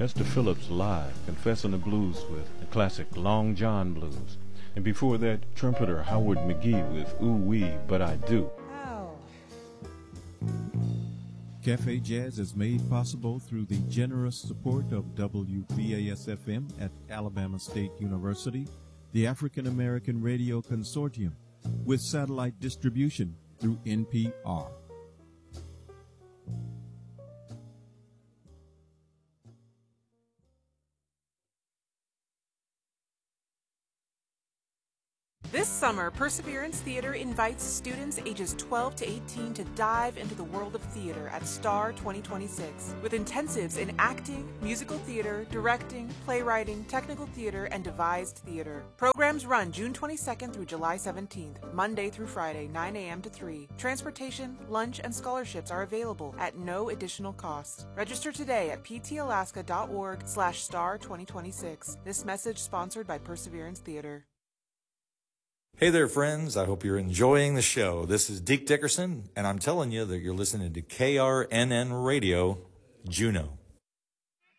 Hester Phillips live, Confessing the Blues with the classic Long John Blues. And before that, trumpeter Howard McGee with Ooh Wee, But I Do. Cafe Jazz is made possible through the generous support of WBAS-FM at Alabama State University, the African American Radio Consortium, with satellite distribution through NPR. This summer, Perseverance Theater invites students ages 12 to 18 to dive into the world of theater at STAR 2026 with intensives in acting, musical theater, directing, playwriting, technical theater, and devised theater. Programs run June 22nd through July 17th, Monday through Friday, 9 a.m. to 3. Transportation, lunch, and scholarships are available at no additional cost. Register today at ptalaska.org/STAR 2026. This message sponsored by Perseverance Theater. Hey there, friends. I hope you're enjoying the show. This is Deke Dickerson, and I'm telling you that you're listening to KRNN Radio, Juneau.